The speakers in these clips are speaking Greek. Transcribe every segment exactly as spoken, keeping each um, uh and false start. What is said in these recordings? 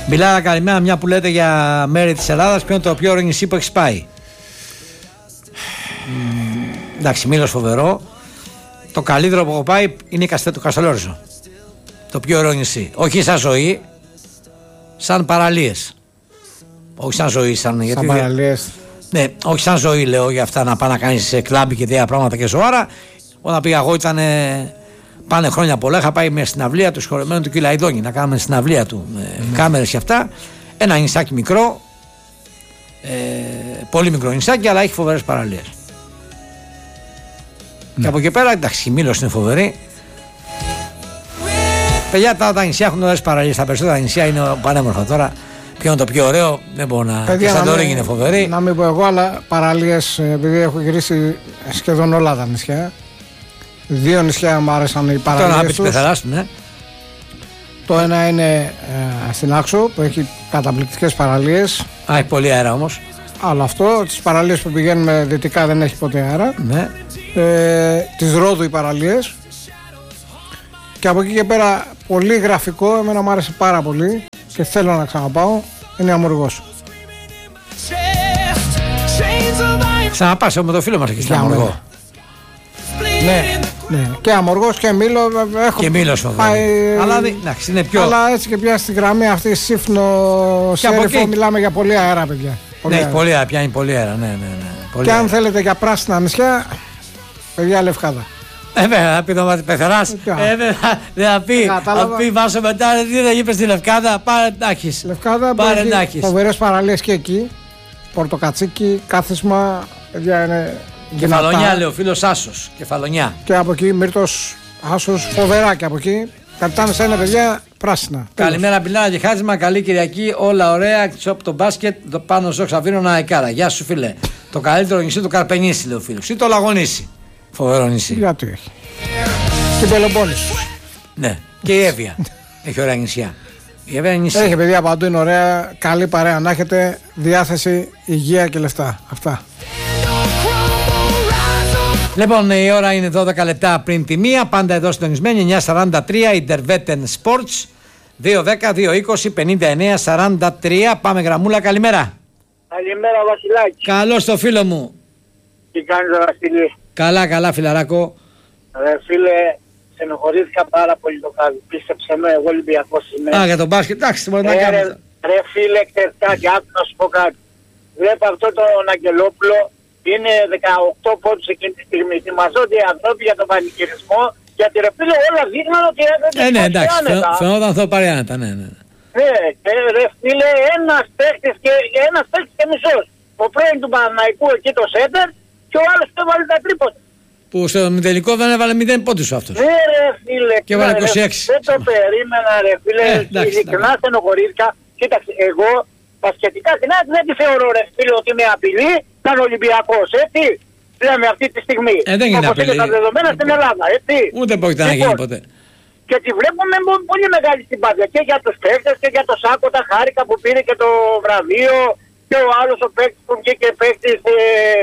Μπιλάρα, καλημέρα. Μια που λέτε για μέρη της Ελλάδας, ποιο είναι το πιο ωραίο νησί που έχεις πάει? Mm, εντάξει, Μήλος φοβερό. Το καλύτερο που έχω πάει είναι το Καστελόριζο. Το πιο ωραίο νησί. Όχι σαν ζωή, σαν παραλίες. Όχι σαν ζωή, σαν. Σαν γιατί παραλίες. Ναι, όχι σαν ζωή λέω για αυτά να πάει να κάνεις σε κλάμπι και τέτοια πράγματα και ζωάρα. Όταν πήγα εγώ ήταν. Πάνε χρόνια πολλά. Είχα πάει με συναυλία του συγχωρεμένου του Κυλαϊδόνη να κάνουμε συναυλία του με mm. κάμερες και αυτά. Ένα νησάκι μικρό. Ε, πολύ μικρό νησάκι, αλλά έχει φοβερές παραλίες. Mm. Και από εκεί πέρα, εντάξει, η Μήλος είναι φοβερή. Παιδιά, τα, τα νησιά έχουν ωραίες παραλίες. Τα περισσότερα νησιά είναι πανέμορφα τώρα. Ποιο είναι το πιο ωραίο, δεν μπορώ να. Παιδιά, και Σαντορίνη είναι φοβερή. Να μην πω εγώ, αλλά παραλίες, επειδή έχω γυρίσει σχεδόν όλα τα νησιά. Δύο νησιά μου άρεσαν οι παραλίες. Τώρα να πεις πεθαράς, ναι. Το ένα είναι ε, στην Άξο που έχει καταπληκτικές παραλίες. Α, έχει πολύ αέρα όμως. Αλλά αυτό, τις παραλίες που πηγαίνουμε δυτικά δεν έχει ποτέ αέρα. Ναι. Ε, τις Ρόδου οι παραλίες. Και από εκεί και πέρα πολύ γραφικό, εμένα μου άρεσε πάρα πολύ και θέλω να ξαναπάω, είναι Αμοργός. Ξαναπάσαι με το φίλο μας εκεί στην Αμοργό. Ναι, ναι, και Αμοργός και Μήλο έχω και Μήλος πάει... αλλά, εντάξει, είναι πιο... αλλά έτσι και πια στη γραμμή αυτή Σύφνο Σέριφο εκεί... μιλάμε για πολύ αέρα, παιδιά. Πολύ ναι, αέρα. Πολύ αέρα, πιάνει πολύ αέρα, ναι, ναι, ναι. Πολύ και αέρα. Αν θέλετε για πράσινα νησιά, παιδιά, Λευκάδα. Ε, βέβαια, θα πει το Πεθεράς. Ε, δεν θα πει, θα πει Βάσο μετά, τι δεν είπες στη Λευκάδα, πάρε Τάκης. Λευκάδα, πάρε Τάκης. Φοβερές παραλίες και εκεί, Πορτοκατσίκι, κάθισμα, παιδιά είναι... Κεφαλονιά, λέει ο φίλος Άσος. Κεφαλονιά. Και από εκεί Μύρτος Άσος, φοβερά και από εκεί. Καπιτάνε σε ένα, παιδιά, πράσινα. Καλημέρα, Πιλάρα και Χάτζημα. Καλή Κυριακή. Όλα ωραία. Εκτός από το μπάσκετ, το πάνω στο Ξαβίνο Ναϊκάρα. Γεια σου, φίλε. Το καλύτερο νησί του Καρπενήσι, λέει ο φίλος. Ή το Λαγονήσι. Φοβερό νησί. Γιατί έχει. Και Πελοπόννησο. Ναι. Και η Εύβοια. Έχει ωραία νησιά. Η Εύβοια είναι νησί. Έχει, παιδιά, παντού είναι ωραία. Καλή παρέα να έχετε. Διάθεση, υγεία και λεφτά. Αυτά. Λοιπόν, η ώρα είναι δώδεκα λεπτά πριν τη μία. Πάντα εδώ συντονισμένοι. εννιά σαράντα τρία Interveten Sports. δύο δέκα δύο είκοσι πενήντα εννέα σαράντα τρία. Πάμε γραμμούλα, καλημέρα. Καλημέρα, Βασιλάκη. Καλώς το φίλο μου. Τι κάνεις, Βασιλή? Καλά, καλά, φιλαράκο. Ρε φίλε, στενοχωρήθηκα πάρα πολύ το βράδυ. Πίστεψε με, εγώ Ολυμπιακός είμαι. Α, για τον μπάσκετ, εντάξει, μπορεί να ε, κάνει. Ρε, ρε φίλε, κτερτάκι, άκου να σου πω κάτι. Βλέπω αυτό τον Αγγελόπουλο. Είναι δεκαοκτώ πόντους εκείνη τη στιγμή. Θυμαζόνται οι ανθρώποι για τον πανηγυρισμό. Γιατί ρε φίλε όλα δείχναν ότι έπρεπε ε, ναι, εντάξει, φαινόταν αυτό πάρει άνετα, ναι, ναι. Ναι, και ρε φίλε, ένας παίχτης και, ένας παίχτης και μισός. Ο πρώην του Παναθηναϊκού εκεί το σέντερ και ο άλλος που έβαλε τα τρίποτα. Που στο τελικό δεν έβαλε μηδέν πόντους αυτός. Ναι ρε φίλε, και έβαλε είκοσι έξι. Δεν το περίμενα ρε φίλε, ε, ειλικρινά στενοχωρήθηκα. Κοίταξε, εγώ πασχετικά την άλλη δεν τη θεωρώ ρε φίλε ότι με απειλή σαν Ολυμπιακός, έτσι. Λέμε αυτή τη στιγμή. Ε, δεν είναι απειλή. Είναι τα δεδομένα στην Ελλάδα, έτσι. Ούτε πρόκειται να γίνει ποτέ. Και τη βλέπουμε με πολύ μεγάλη συμπάθεια και για τους παίκτες και για το Σάκο τα χάρηκα που πήρε και το βραβείο και ο άλλος ο παίκτης που βγήκε παίκτης ε,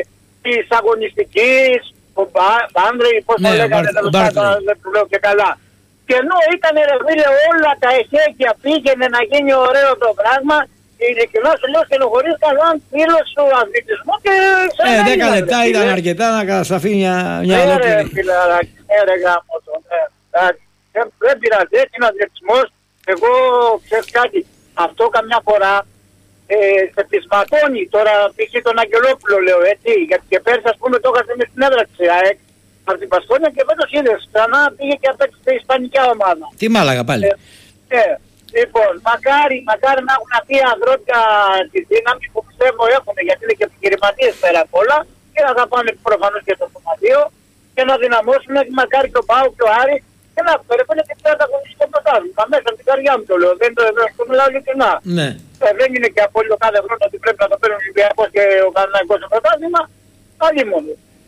της αγωνιστικής, ο Μπάνδρη, πώς το λέγανε, δεν του λέω και καλά. Και ενώ ήταν ρε φίλε όλα τα εχέκια πήγαινε να γίνει ωραίο το πράγμα, ειλικρινά σου λέω στενοχωρήθηκα σαν φίλος του αθλητισμού και σε ε, δέκα λεπτά ήταν αρκετά να καταστραφεί μια, μια ε, ολόκληρη. Ρε φίλε, ε, ρε γάμο το, ε, δεν, δεν πειράζει, έτσι είναι ο αθλητισμός. Εγώ ξέρεις κάτι, αυτό καμιά φορά ε, σε πεισματώνει. Τώρα π.χ. τον Αγγελόπουλο λέω έτσι, γιατί και πέρσι ας πούμε το έχασε με την έδρα της ΑΕΚ από την Πασκόνια και φέτος είδες, ξανά πήγε και απέξε στην ισπανικά ομάδα. Τι μάλαγα πάλι. Ε, ε, λοιπόν, μακάρι, μακάρι να έχουν αυτοί οι ανθρώπια τη δύναμη που πιστεύω έχουν, γιατί είναι και επιχειρηματίες πέρα απ' όλα και να θα πάνε προφανώς και στο σωματείο και να δυναμώσουν, μακάρι το ΠΑΟ και ο Άρη και να φέρουν και πέρα τα αγωνιστικό πρωτάθλημα. Μέσα από την καρδιά μου το λέω, δεν το, δεν το μιλάω ειλικρινά. Ναι. Ε, δεν είναι και απόλυτο κάθε χρόνο ότι πρέπει να το παίρνουν ο Ολυμπιακός και ο Παναθηναϊκός στο πρωτάθλημα. Άλλη μόνο.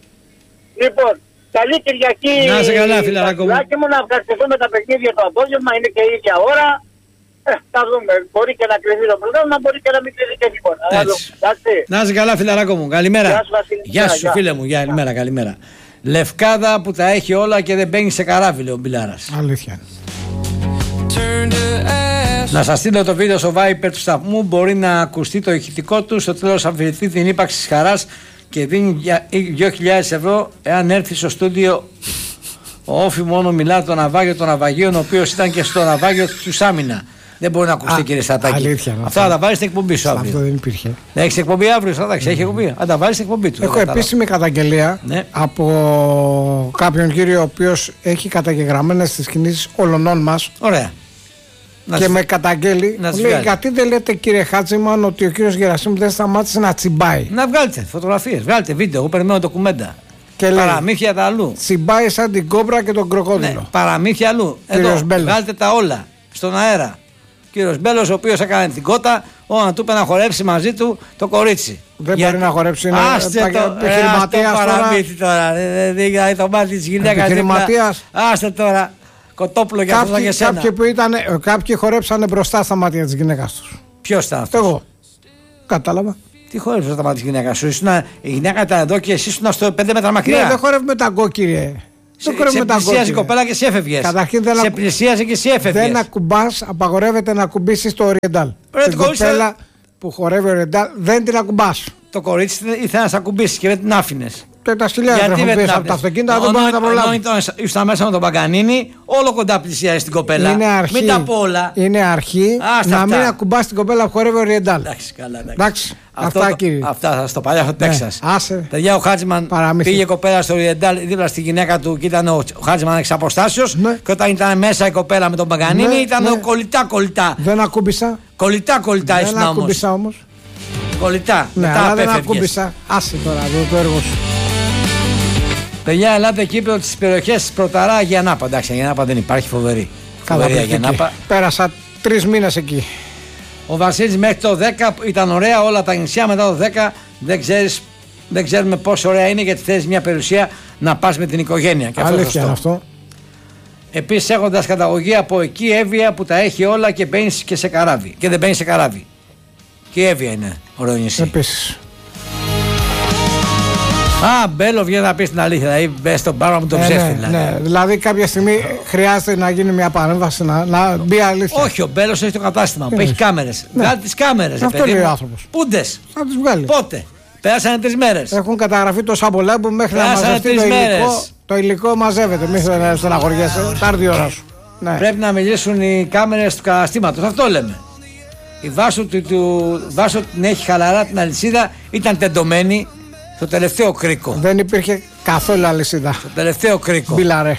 Λοιπόν, καλή Κυριακή. Να είσαι καλά, φιλαράκο μου. μου. Να ευχαριστηθούμε τα παιχνίδια το απόγευμα, είναι και η ίδια ώρα. Ε, θα δούμε. Μπορεί και να κρυθεί το πρωτάθλημα, μπορεί και να μην κρυθεί και τίποτα. Να είσαι καλά, φιλαράκο μου. Καλημέρα. Γεια σου, Γεια σου φίλε μου. Γεια, καλημέρα, καλημέρα. Λευκάδα που τα έχει όλα και δεν μπαίνει σε καράβι, λέει ο Μπιλάρας. Αλήθεια. Να σας στείλω το βίντεο στο Viper του σταθμού. Μπορεί να ακουστεί το ηχητικό του. Στο τέλος αμφισβητεί την ύπαρξη της χαράς και δίνει δύο χιλιάδες ευρώ εάν έρθει στο στούντιο. Ο Όφη μόνο μιλά το ναυάγιο των ναυαγίων, ο οποίος ήταν και στο ναυάγιο του Σάμινα. Δεν μπορεί να ακουστεί, κύριε Στατάκη. Αλήθεια. Αυτά θα τα βάλει στην εκπομπή σου αύριο. Αυτό δεν υπήρχε. Έχει εκπομπή αύριο, Στατάκη. Έχει εκπομπή. Θα τα βάλει στην εκπομπή του. Έχω επίσημη καταγγελία ναι. από κάποιον κύριο ο οποίος έχει καταγεγραμμένες τις κινήσεις όλων μας. Ωραία. Να και τις... με καταγγέλει. Να λέει, γιατί δεν λέτε, κύριε Χάτζημαν, ότι ο κύριος Γερασίμου δεν σταμάτησε να τσιμπάει. Να βγάλετε φωτογραφίες, βγάλετε βίντεο. Εγώ περιμένω ντοκουμέντα. Και παραμύθια λέει, τα αλλού. Τσιμπάει σαν την κόμπρα και τον κροκόδιλο. Ναι, παραμύθια αλλού. Εδώ, βγάλτε τα όλα στον αέρα. Κύριος Μπέλος, ο οποίος έκανε την κότα, ο να του είπε να χορέψει μαζί του το κορίτσι. Δεν Για... μπορεί να χορέψει, είναι επιχειρηματίας τώρα. Παραμύθι τώρα. Δεν το μάτι της γυναίκας. Επιχειρηματίας. Άστε τώρα. Κοτόπουλο για αυτό και εσένα. Κάποιοι, που ήταν, κάποιοι χορέψανε μπροστά στα μάτια της γυναίκας τους. Ποιος ήταν αυτός? Εγώ. Κατάλαβα. Τι χόρεψε στα μάτια της γυναίκας σου? Ήσουνα, η γυναίκα ήταν εδώ και εσύ ήσουν στο πέντε μέτρα μακριά. Ναι, δεν χορεύουμε ταγκό, κύριε. Σε, σε πλησίαζε η κοπέλα και εσύ έφευγες. Καταρχήν δεν σε πλησίαζε και εσύ έφευγες. Δεν ακουμπάς, απαγορεύεται να ακουμπήσεις το Οριεντάλ. Την κοπέλα που χορεύει Οριεντάλ δεν την ακουμπάς. Το κορίτσι ήθελε να σε ακουμπήσει και δεν την άφηνες. Και τα σκυλιά δεν έχουν πέσει από τα αυτοκίνητα, δεν μπορούν να τα προλάβουν. Ήσουν μέσα με τον Παγκανίνη, όλο κοντά πλησιάζει την κοπέλα. Είναι αρχή, μην τα πω όλα. Είναι αρχή να αυτά. Μην ακουμπάς την κοπέλα που χορεύει Οριεντάλ. Εντάξει, καλά, εντάξει. εντάξει. Αυτά, το, κύριε. Αυτά στο παλιά στο Τέξας. Ναι, παιδιά, ο Χάτζημαν πήγε κοπέλα στο Οριεντάλ δίπλα στη γυναίκα του και ήταν ο, ο Χάτζημαν εξ αποστάσεως. Ναι. Και όταν ήταν μέσα η κοπέλα με τον Παγκανίνη ναι, ήταν ναι. κολλητά κολλητά. Δεν ακούμπησα. Κολλητά κολλητά ήσουν όμως. Δεν ακούμπησα όμως. Κολλητά. Ναι, μετά αλλά δεν ακούμπησα. Άσε τώρα το έργο σου. Παιδιά, ελάτε εκεί από τις περιοχές Πρωταρά, Γιαννάπα. Εντάξει, Γιαννάπα δεν υπάρχει, φοβερή. Φοβερή Γιαννάπα. Πέρασα τρεις μήνες εκεί. Ο Βασίλης μέχρι το δέκα ήταν ωραία, όλα τα νησιά. Μετά το δέκα δεν, ξέρεις, δεν ξέρουμε πόσο ωραία είναι, γιατί θέλεις μια περιουσία να πας με την οικογένεια. Και αυτό αλήθεια είναι αυτό. Επίσης, έχοντας καταγωγή από εκεί, Εύβοια που τα έχει όλα και μπαίνεις και σε καράβι. Και δεν μπαίνεις σε καράβι. Και η Εύβοια είναι ωραίο νησί. Επίσης. Α, Μπέλο, βγαίνει να πει την αλήθεια. Δηλαδή, μπε στον πάρο μου τον ε, ψεύτη. Ναι, δηλαδή. Ναι. δηλαδή, κάποια στιγμή χρειάζεται να γίνει μια παρέμβαση να, να μπει αλήθεια. Όχι, ο Μπέλο έχει το κατάστημα που έχει κάμερες. Ναι. Βγάλει τις κάμερες. Αυτό λέει ο άνθρωπος. Πούντες. Θα τις βγάλει. Πότε? Πέρασαν τρεις μέρες. Έχουν καταγραφεί τόσα πολλά που μέχρι να μαζευτεί το υλικό, το υλικό μαζεύεται. Μην στεναχωριέσαι. Θα έρθει η ώρα σου. Ναι. Πρέπει να μιλήσουν οι κάμερες του καταστήματος. Αυτό λέμε. Η Βάσο του, του, Βάσο την έχει χαλαρά την αλυσίδα, ήταν τεντωμένη. Στο τελευταίο κρίκο. Δεν υπήρχε καθόλου αλυσίδα. Στο τελευταίο κρίκο. Μπιλαρέ.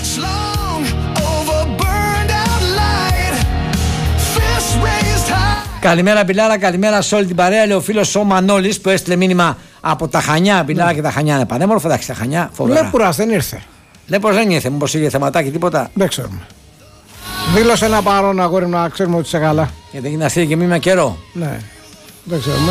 Καλημέρα Μπιλάρα, καλημέρα σε όλη την παρέα. Λέει ο φίλος ο Μανώλης που έστειλε μήνυμα από τα Χανιά. Μπιλάρα ναι. Και τα Χανιά είναι πανέμορφα. Εντάξει, τα Χανιά φοβερά. Λέπουρας δεν ήρθε. Λέπουρας δεν ήρθε. Μήπως είχε θεματάκι τίποτα. Δεν ξέρουμε. Δήλωσε ένα παρόν αγόρι να ξέρουμε ότι είσαι καλά. Γιατί έχει να στείλει και μήνυμα καιρό. Ναι. Δεν ξέρουμε.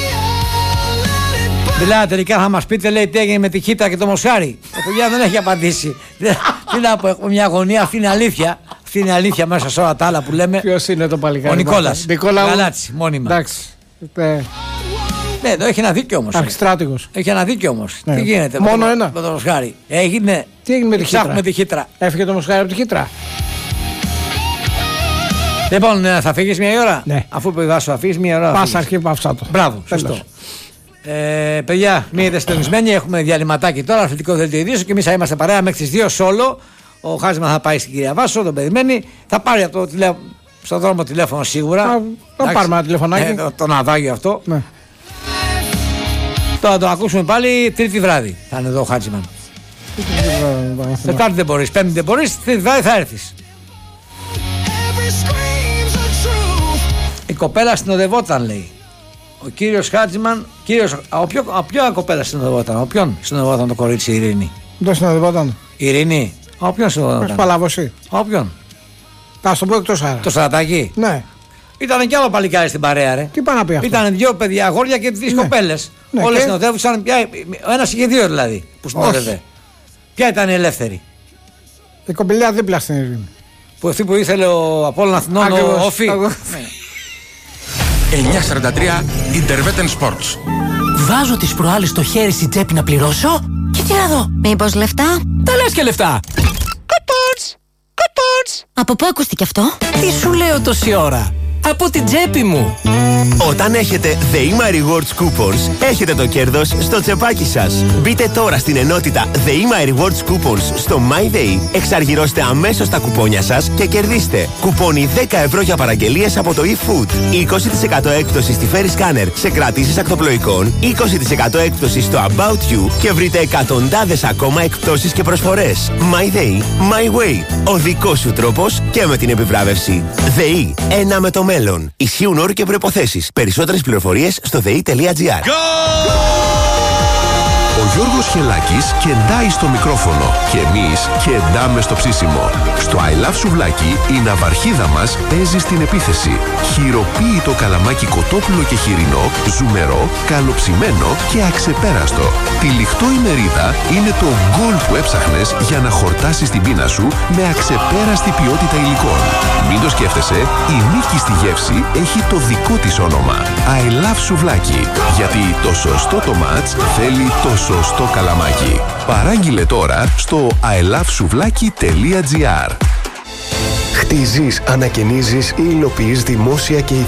Δηλαδή τελικά θα μας πείτε, λέει, τι έγινε με τη Χίτρα και το Μοσχάρι. Ο παιδιά δεν έχει απαντήσει. Τι να πω, έχουμε μια αγωνία, αυτή είναι αλήθεια. Αυτή είναι αλήθεια μέσα σε όλα τα άλλα που λέμε. Ποιος είναι το παλικάρι? Ο Νικόλας. Νικόλα Γαλάτσι, μόνιμα. Εντάξει. Ε... Ναι, εδώ έχει ένα δίκιο όμως. Αξιστράτηγος. Έχει ένα δίκιο όμως. Ναι. Τι γίνεται μόνο με, ένα. με το Μοσχάρι? Έγινε. Τι έγινε με τη Χίτρα? Με τη Χίτρα. Έφυγε το Μοσχάρι από τη Χίτρα. Λοιπόν, θα φύγεις μια ώρα. Ναι. Αφού πει θα φύγεις μια ώρα. Πάσα αρχή παυσάτο. Μπράβο, σωστό. Ε, παιδιά, μείνετε συντονισμένοι. Έχουμε διαλυματάκι τώρα, αθλητικό δελτίο ειδήσεων και εμείς θα είμαστε παρέα μέχρι τις δύο σόλο. Ο Χάζημα θα πάει στην κυρία Βάσο, τον περιμένει. Θα πάρει από το τηλε... στον δρόμο τηλέφωνο σίγουρα. Θα πάρουμε ένα τηλεφωνάκι. Ε, το, το ναυάγιο αυτό. Ναι. Τώρα το ακούσουμε πάλι Τρίτη βράδυ. Θα είναι εδώ ο Χάτζημαν. Τετάρτη δεν μπορείς, Πέμπτη δεν μπορείς, Τρίτη βράδυ θα έρθεις. Η κοπέλα συνοδευόταν, λέει. Ο κύριος Χάτζημαν, κύριος, από ποιο, ποιο κοπέλα συνοδευόταν, από ποιον συνοδευόταν το κορίτσι η Ειρήνη? Δεν συνοδευόταν. Η Ειρήνη, από ποιον συνοδευόταν? Παλαβωσή. Από ποιον? Θα σου πω εκτός αέρα. Το Στρατάκι. Ναι. Ήταν κι άλλο παλικάρι στην παρέα, ρε. Τι πάνε να πει αυτό? Ήταν δύο παιδιά αγόρια και τρεις ναι. κοπέλες. Ναι, όλες και... συνοδεύουσαν, ο ένας είχε δύο δηλαδή που συνόδευε. Ποια ήταν η ελεύθερη? Η κοπηλιά δίπλα στην Ειρήνη. Που αυτή που ήθελε ο Απόλλων Αθηνών, ο Όφη. εννιακόσια σαράντα τρία Interveten Sports. Βάζω τις προάλλες στο χέρι στην τσέπη να πληρώσω και τι να δω. Μήπως λεφτά? Τα λες και λεφτά. Coupons! Coupons! Από πού ακούστηκε αυτό? Τι σου λέω τόση ώρα? Από την τσέπη μου. Όταν έχετε The My Rewards Coupons, έχετε το κέρδος στο τσεπάκι σας. Μπείτε τώρα στην ενότητα The My Rewards Coupons στο MyDay, εξαργυρώστε αμέσως τα κουπόνια σας και κερδίστε κουπόνι δέκα ευρώ για παραγγελίες από το eFood, είκοσι τοις εκατό έκπτωση στη Ferry Scanner σε κρατήσεις ακτοπλοϊκών, είκοσι τοις εκατό έκπτωση στο About You και βρείτε εκατοντάδες ακόμα εκπτώσεις και προσφορές. MyDay, My Way. Ο δικός σου τρόπος και με την επιβράβευση. ΔΕΗ. Ένα με το μέλλον. Ισχύουν όροι και προϋποθέσεις. Περισσότερες πληροφορίες στο δε ι τελεία τζι άρ. Ο Γιώργος Χελάκης κεντάει στο μικρόφωνο και εμείς κεντάμε στο ψήσιμο. Στο I Love Σουβλάκι η ναυαρχίδα μας παίζει στην επίθεση. Χειροποίητο καλαμάκι κοτόπουλο και χοιρινό, ζουμερό, καλοψημένο και αξεπέραστο. Τυλιχτό ημερίδα είναι το γκολ που έψαχνες για να χορτάσεις την πείνα σου με αξεπέραστη ποιότητα υλικών. Μην το σκέφτεσαι, η νίκη στη γεύση έχει το δικό της όνομα. I Love Σουβλάκι. Γιατί το σωστό το μάτς θέλει το σωστό καλαμάκι. Παράγγειλε τώρα στο άι λαβ σουβλάκι τελεία τζι άρ. Χτίζεις, ανακαινίζεις ή υλοποιείς δημόσια και